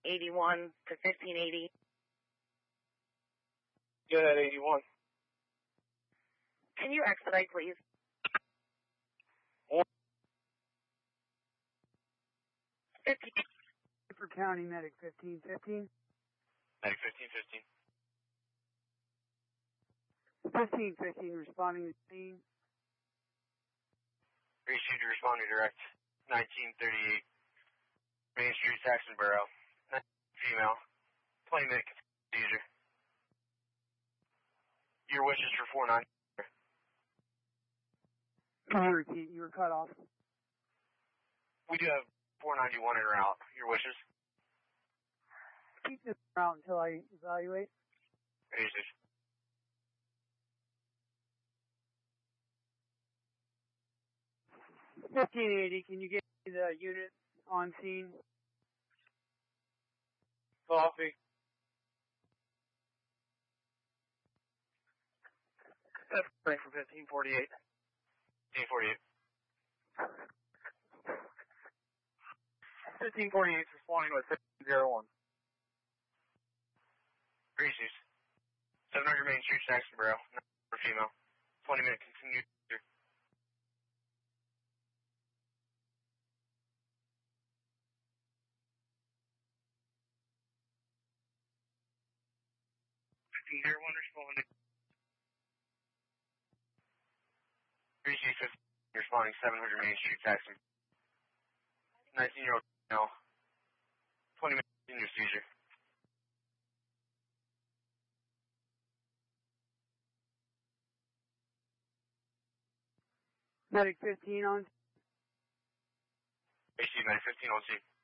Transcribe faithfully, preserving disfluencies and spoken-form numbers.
eighty-one to fifteen eighty. Go ahead, eighty-one. Can you expedite, please? fifteen. For County Medic fifteen fifteen. Medic fifteen fifteen. fifteen fifteen responding to scene. Received to responding direct. nineteen thirty-eight. Main Street, Saxonboro. Female. twenty minute seizure. Your wishes for four nine. Can you repeat? You were cut off. We do have four ninety-one en route. Your wishes? Keep this route until I evaluate. Received. fifteen eighty, can you get me the unit on scene? Coffee. That's right for fifteen forty-eight. fifteen forty-eight. fifteen forty-eight is responding with fifteen oh one. Reese's. seven hundred Main Street, Saxonboro. For female. twenty minute continued. fifteen oh one responding. Reese's fifteen responding seven hundred Main Street, Saxon. nineteen year old female. twenty minute continued seizure. Medic fifteen on. H C Medic fifteen on scene.